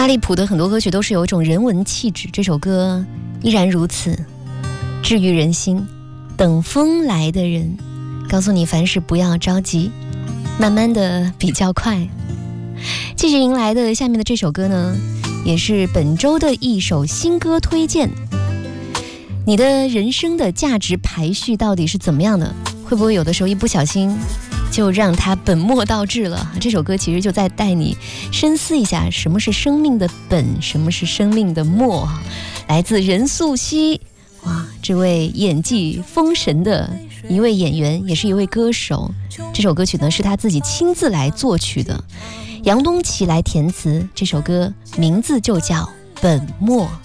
大力普的很多歌曲都是有一种人文气质，这首歌依然如此，治愈人心。等风来的人，告诉你凡事不要着急，慢慢的比较快。继续迎来的下面的这首歌呢，也是本周的一首新歌推荐。你的人生的价值排序到底是怎么样的？会不会有的时候一不小心就让它本末倒置了？这首歌其实就在带你深思一下，什么是生命的本，什么是生命的末。来自任素汐，哇，这位演技封神的一位演员，也是一位歌手。这首歌曲呢是他自己亲自来作曲的，杨东奇来填词，这首歌名字就叫《本末》。